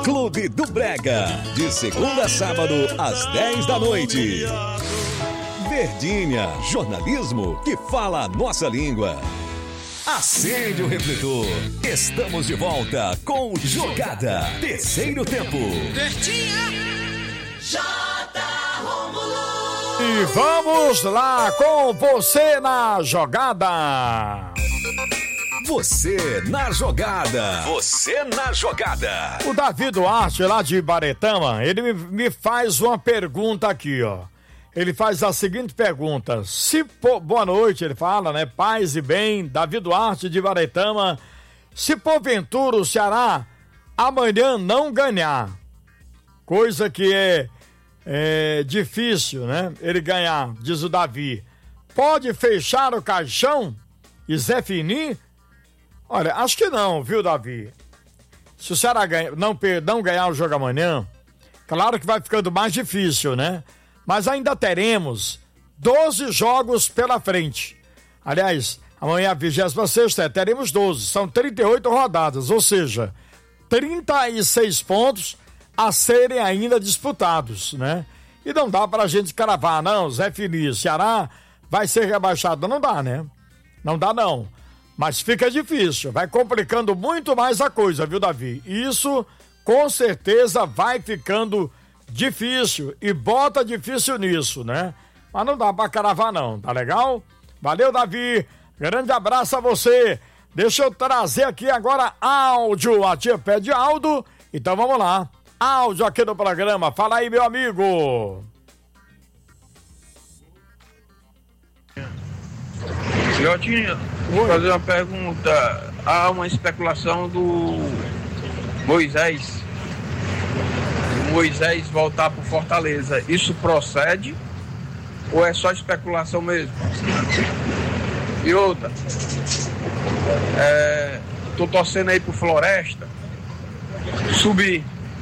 Clube do Brega, de segunda a sábado, às 10 da noite. Verdinha, jornalismo que fala a nossa língua. Acende o refletor. Estamos de volta com Jogada, terceiro tempo. Verdinha, E vamos lá com você na jogada. Você na jogada. Você na jogada. O Davi Duarte, lá de Ibaretama, ele me faz uma pergunta aqui, ó. Ele faz a seguinte pergunta. Boa noite, ele fala, né? Paz e bem, Davi Duarte de Ibaretama. Se porventura o Ceará amanhã não ganhar, coisa que é difícil, né? Ele ganhar, diz o Davi. Pode fechar o caixão e Zé Fini? Olha, acho que não, viu, Davi? Se o Ceará não ganhar o jogo amanhã, claro que vai ficando mais difícil, né? Mas ainda teremos 12 jogos pela frente. Aliás, amanhã, a 26ª, teremos 12. São 38 rodadas, ou seja, 36 pontos a serem ainda disputados, né? E não dá pra gente cravar, não, Zé Fini, Ceará vai ser rebaixado. Não dá, né? Não dá, não. Mas fica difícil, vai complicando muito mais a coisa, viu, Davi? Isso, com certeza, vai ficando difícil e bota difícil nisso, né? Mas não dá pra cravar, não, tá legal? Valeu, Davi, grande abraço a você. Deixa eu trazer aqui agora áudio, a tia pede áudio, então vamos lá. Áudio aqui no programa, fala aí, meu amigo. Jotinha, vou fazer uma pergunta. Há uma especulação do Moisés voltar para Fortaleza. Isso procede ou é só especulação mesmo? E outra, tô torcendo aí pro Floresta subir.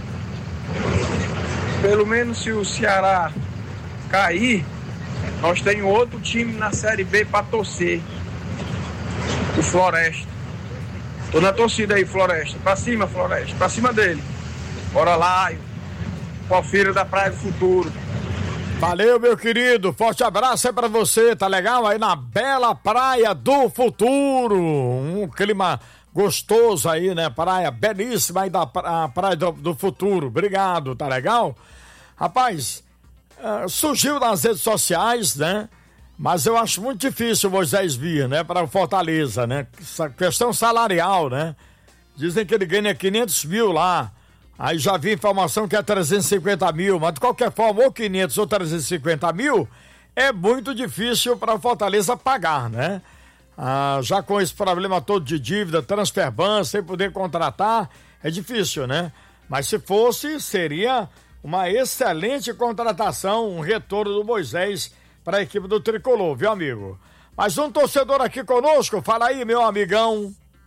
Pelo menos se o Ceará cair, nós temos outro time na Série B para torcer. O Floresta. Tô na torcida aí, Floresta. Pra cima, Floresta. Pra cima dele. Bora lá, Porfírio da Praia do Futuro. Valeu, meu querido. Forte abraço aí pra você, tá legal? Aí na bela Praia do Futuro. Um clima gostoso aí, né? Praia belíssima aí da Praia do Futuro. Obrigado, tá legal? Rapaz, surgiu nas redes sociais, né? Mas eu acho muito difícil o Moisés vir, né? Para o Fortaleza, né? Essa questão salarial, né? Dizem que ele ganha 500 mil lá. Aí já vi informação que é 350 mil, mas de qualquer forma, ou 500 ou 350 mil, é muito difícil para o Fortaleza pagar, né? Já com esse problema todo de dívida, transferban, sem poder contratar, é difícil, né? Mas se fosse, seria uma excelente contratação, um retorno do Moisés para a equipe do Tricolor, viu, amigo? Mais um torcedor aqui conosco, fala aí, meu amigão.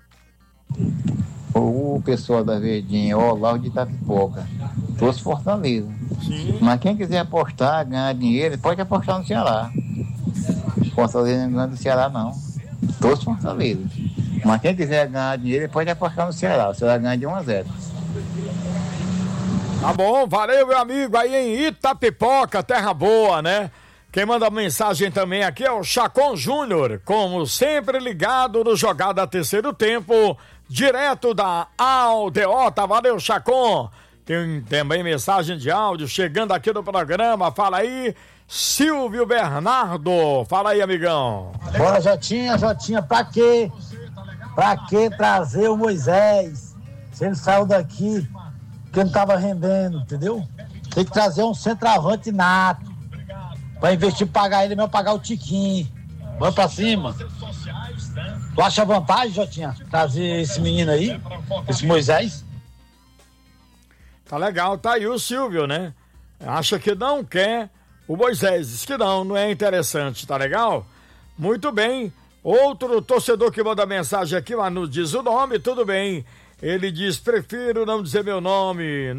O pessoal da Verdinha, Olavo de Itapipoca, trouxe Fortaleza. Sim. Mas quem quiser apostar, ganhar dinheiro, pode apostar no Ceará. Fortaleza não ganha do Ceará, não. Trouxe Fortaleza. Mas quem quiser ganhar dinheiro, pode apostar no Ceará. O Ceará ganha de 1-0. Tá bom, valeu, meu amigo, aí em Itapipoca, terra boa, né? Quem manda mensagem também aqui é o Chacon Júnior, como sempre ligado no Jogada Terceiro Tempo, direto da Aldeota. Valeu, Chacon. Tem também mensagem de áudio chegando aqui no programa, fala aí, Silvio Bernardo, fala aí, amigão. Bora, Jotinha, pra quê? Pra que trazer o Moisés? Se ele saiu daqui, porque não tava rendendo, entendeu? Tem que trazer um centroavante nato. Pra investir, pagar ele mesmo, pagar o Tiquinho. Vamos pra cima. Tu acha vantagem, Jotinha, trazer esse menino aí? Esse Moisés? Tá legal, tá aí o Silvio, né? Acha que não quer o Moisés. Diz que não é interessante, tá legal? Muito bem. Outro torcedor que manda mensagem aqui, mas não diz o nome, tudo bem. Ele diz, prefiro não dizer meu nome.